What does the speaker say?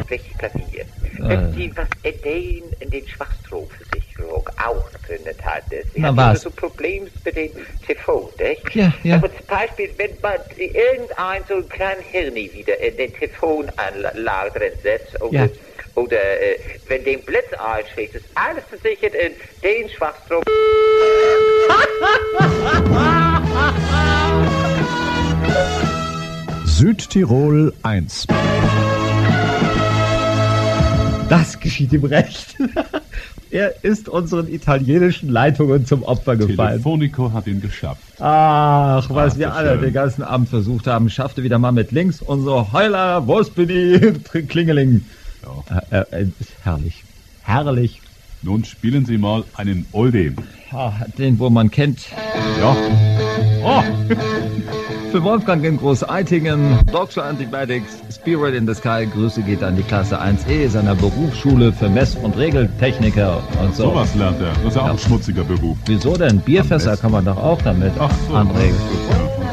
richtig Klavier. Wenn Sie was in den Schwachstromversicherung auch drin hat, Sie Na, haben was? so Probleme mit dem TV, nicht? Ja, ja. Aber zum Beispiel, wenn man irgendein so ein kleinen Hirni wieder in den Telefonanlage drin setzt, oder wenn den Blitz einschlägt, ist alles versichert in den Schwachstrom. Südtirol 1. Das geschieht ihm recht. Er ist unseren italienischen Leitungen zum Opfer gefallen. Telefonico hat ihn geschafft. Ach, was wir das alle schön. den ganzen Abend versucht haben, schaffte wieder mal mit links unsere Heuler, Wurstbedi, Klingeling. Ja. Herrlich. Herrlich. Nun spielen Sie mal einen Oldie. Den, wo man kennt. Ja. Oh! Für Wolfgang in Groß-Eitingen, Dogs for Antibiotics, Spirit in the Sky, Grüße geht an die Klasse 1E seiner Berufsschule für Mess- und Regeltechniker und so. Sowas lernt er. Das ist ja auch ein schmutziger Beruf. Wieso denn? Bierfässer kann man doch auch damit Ach so. anregen. Ja.